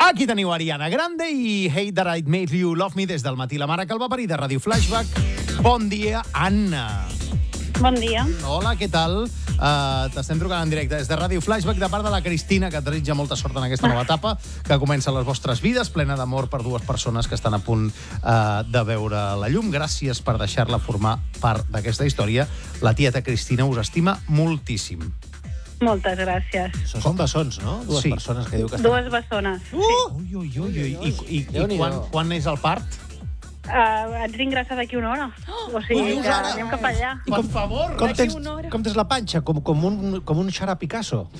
Aquí teniu Ariana Grande i Hate That I Made You Love Me des del matí. La mare que el va parir de Radio Flashback. Bon dia, Anna. Bon dia. Hola, què tal? T'estem trucant en directe des de Radio Flashback de part de la Cristina, que et desitja molta sort en aquesta nova etapa, que comença les vostres vides, plena d'amor per dues persones que estan a punt de veure la llum. Gràcies per deixar-la formar part d'aquesta història. La tieta Cristina us estima moltíssim. Moltes gràcies. Són bessons, no? Dues persones que diu que estan... Dues bessones. Ui, ui, ui. I quan és el part? Haig d'ingressar d'aquí una hora. O sigui, que anem cap allà. Per favor. Com tens la panxa? Com un xara Picasso?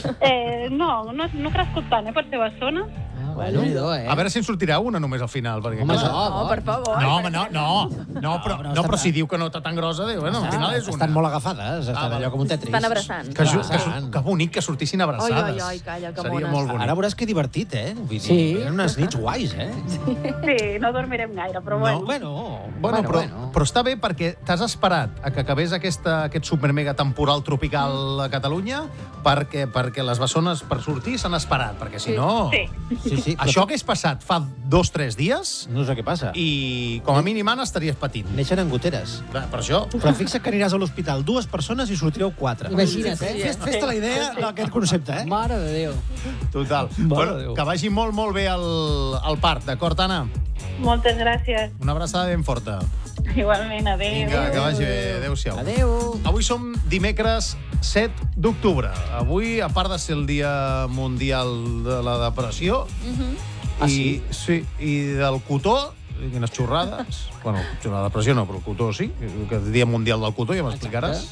No ha crescut tant, per ser bessona. Bueno, a veure si en sortirà una només al final. Perquè, Home, no, per favor. No, home, no, però si diu que no està tan grossa, bueno, al final és una. Estan molt agafades, estan allò com un Tetris. Estan abraçant. Que bonic que sortissin abraçades. Ai, calla, que seria mones. molt bonic. Ara veuràs que divertit, eh? Sí. Eren unes nits guais, eh? Sí, no dormirem gaire, però bueno. Però està bé perquè t'has esperat a que acabés aquest supermega temporal tropical a Catalunya perquè les bessones per sortir s'han esperat, perquè si no... Sí. Això hagués passat fa 2-3 dies No sé què passa. i com a mínim Anna estaries patint. Neixen en goteres. Per això... Però fixa't que aniràs a l'hospital 2 persones i sortireu 4. Imagina't, Fes-te la idea d'aquest concepte, eh? Mare de Déu. Total. Mare de Déu. Que vagi molt, molt bé el part, d'acord, Anna? Moltes gràcies. Una abraçada ben forta. Igualment, adéu. Vinga, que vagi bé. Adéu-siau. Adéu. Avui som dimecres 7 d'octubre. Avui, a part de ser el Dia Mundial de la Depressió, i del cotó, quines xorrades. Bueno, la depressió no, però el cotó sí, que és el Dia Mundial del Cotó, ja m'explicaràs.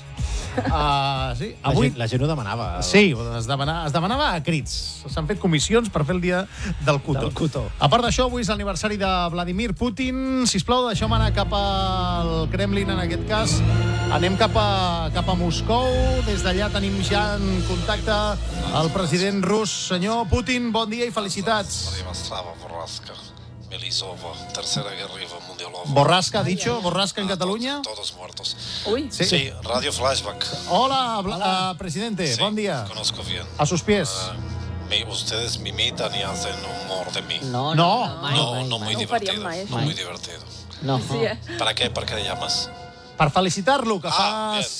Sí, avui... La gent ho demanava. Sí, es demanava a crits. S'han fet comissions per fer el dia del cotó. A part d'això, avui és l'aniversari de Vladimir Putin. Sisplau, deixeu-me anar cap al Kremlin, en aquest cas. Anem cap a Moscou. Des d'allà tenim ja en contacte el president rus. Senyor Putin, bon dia i felicitats. Melisova, tercera guerrilla mundial. Borrasca, ha dicho? Borrasca en Cataluña? Todos muertos. Uy. Sí, Radio Flashback. Hola, presidente, Sí, buen día. Conozco bien. A sus pies. Ustedes me imitan y hacen humor de mí. No. No muy No ho divertido. faríem mai, No això. muy divertido. No. Sí, ¿Para qué le llamas? Per felicitar-lo, que fa bien.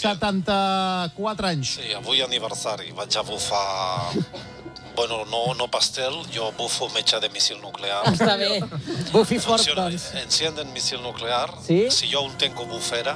74 anys. Sí, avui aniversari. Vaig a bufar... Bueno, no pastel, yo bufo mecha de misil nuclear. Està bé. Bufi fort, Funciona, doncs. encienden misil nuclear. ¿Sí? Si yo aún tengo bufera,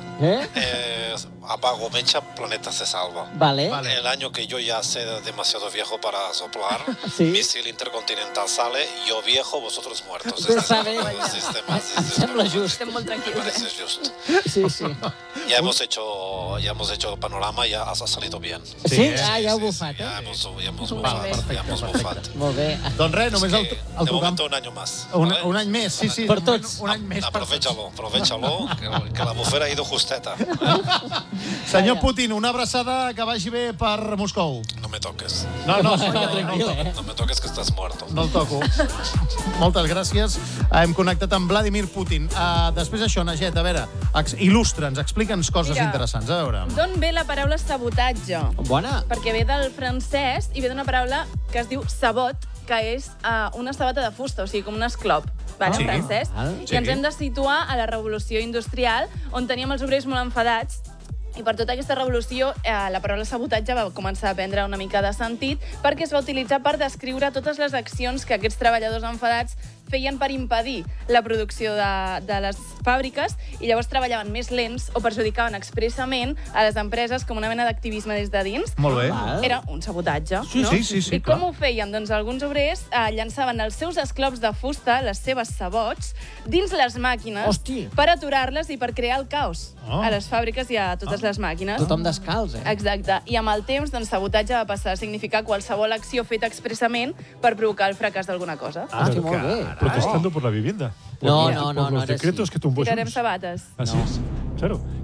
apago mecha, planeta se salva. Vale. El año que yo ya sé demasiado viejo para soplar, Sí. misil intercontinental sale, yo viejo, vosotros muertos. Està bé. El sistema. Em sembla just. Estem molt Me tranquils. parece just. Sí. Ya hemos hecho panorama, ya ha salido bien. Sí? Ja ho bufat, Ya eh? hemos Molt bufat. bé. Ya hemos bufat. Molt bé. Doncs res, només el De trucam. momento un año más. Un any més, sí. Per tots. Un any més per tots. Aprovechalo, que la bufera ha ido justeta. Senyor Putin, una abraçada, que vagi bé per Moscou. No me toques. No, Tranquil, eh? No me toques, que estás muerto. no el toco. Moltes gràcies. Hem connectat amb Vladimir Putin. Després això, Naget, a veure, il·lustra'ns, explica'ns coses Mira. interessants. A veure. D'on ve la paraula sabotatge? Bona. Perquè ve del francès i ve d'una paraula que es diu sabot, que és una sabata de fusta, o sigui, com un esclop, vale, Sí. en francès. Sí. I ens hem de situar a la revolució industrial, on teníem els obrers molt enfadats, i per tota aquesta revolució la paraula sabotatge va començar a prendre una mica de sentit perquè es va utilitzar per descriure totes les accions que aquests treballadors enfadats feien per impedir la producció de les fàbriques i llavors treballaven més lents o perjudicaven expressament a les empreses com una mena d'activisme des de dins. Molt bé. Era un sabotatge, Sí, no? sí, I clar. com ho feien? Doncs alguns obrers llançaven els seus esclops de fusta, les seves sabots, dins les màquines Hosti. per aturar-les i per crear el caos Oh. a les fàbriques i a totes les màquines. Tothom descalç, eh? Exacte. I amb el temps, doncs, sabotatge va passar a significar qualsevol acció feta expressament per provocar el fracàs d'alguna cosa. Hosti, molt bé. Protestando por la vivienda. No, Por no, los eres- decretos que tumbó Tirarem Junts. sabates. Así es. Claro.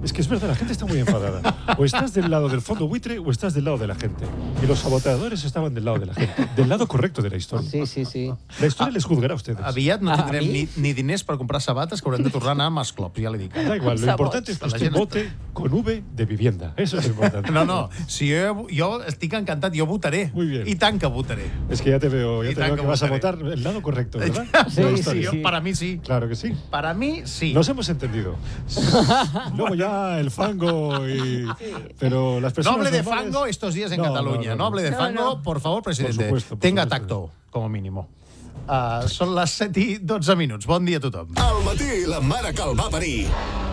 Es que es verdad, la gente está muy enfadada. O estás del lado del fondo buitre o estás del lado de la gente. Y los saboteadores estaban del lado de la gente, del lado correcto de la historia. Sí. La historia les juzgará a ustedes. Aviat no tindrem ni diners per comprar sabates, que haurem de tornar a anar amb els clubs, ja l'he dit. Da igual, lo importante es que usted vote con V de vivienda. Eso es lo importante. No, si jo estic encantat, jo votaré. Muy bien. I tant que votaré. Es que ya te veo que que vas a votaré. votar el lado correcto, ¿verdad? Sí. Para mí sí. Claro que sí. Para mí sí. Nos hemos entendido. Luego ya el fango y... Pero las No personas hable de normales... fango estos días en No, Cataluña. No hable de fango, por favor, presidente. Por supuesto, Tenga tacto, como mínimo. Són les 7:12. Bon dia a tothom. Al matí, la mare que el va parir.